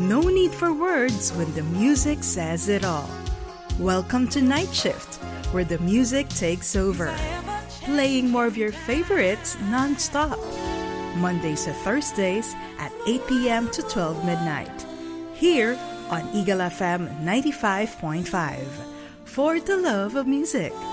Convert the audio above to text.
No need for words when the music says it all. Welcome to Night Shift, where the music takes over, playing more of your favorites non-stop. Mondays to Thursdays at 8 p.m. to 12 midnight. Here on Eagle FM 95.5. For the love of music.